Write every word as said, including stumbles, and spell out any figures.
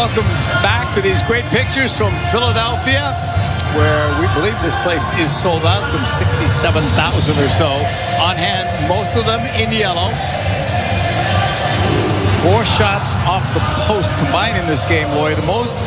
welcome back to these great pictures from Philadelphia, where we believe this place is sold out, some sixty-seven thousand or so on hand, most of them in yellow. Four shots off the post combined in this game, Lloyd. The most